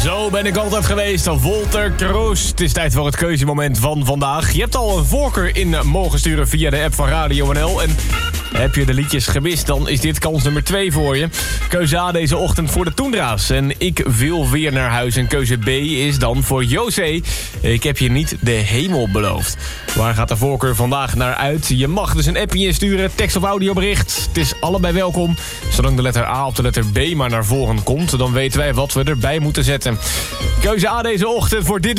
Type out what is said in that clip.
Zo ben ik altijd geweest, Wolter Kroes. Het is tijd voor het keuzemoment van vandaag. Je hebt al een voorkeur in mogen sturen via de app van Radio NL. En heb je de liedjes gemist, dan is dit kans nummer 2 voor je. Keuze A deze ochtend voor de Toendra's. En ik wil weer naar huis. En keuze B is dan voor José. Ik heb je niet de hemel beloofd. Waar gaat de voorkeur vandaag naar uit? Je mag dus een appje insturen, tekst of audiobericht. Het is allebei welkom. Zolang de letter A of de letter B maar naar voren komt, dan weten wij wat we erbij moeten zetten. Keuze A deze ochtend voor dit